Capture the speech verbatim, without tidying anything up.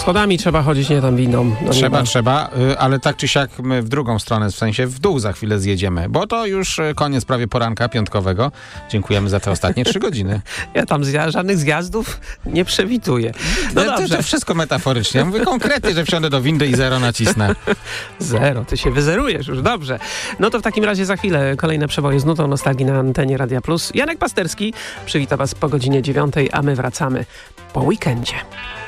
Schodami trzeba chodzić, nie tam windą. No Trzeba, nie trzeba, y, ale tak czy siak my w drugą stronę, w sensie w dół za chwilę zjedziemy, bo to już y, koniec prawie poranka piątkowego. Dziękujemy za te ostatnie trzy godziny. Ja tam zja- żadnych zjazdów nie przewiduję. No to, dobrze. to wszystko metaforycznie. Ja mówię konkretnie, że wsiądę do windy i zero nacisnę. Zero, ty się wyzerujesz już, dobrze. No to w takim razie za chwilę kolejne przeboje z nutą nostalgii na antenie Radia Plus. Janek Pasterski przywita was po godzinie dziewiątej, a my wracamy po weekendzie.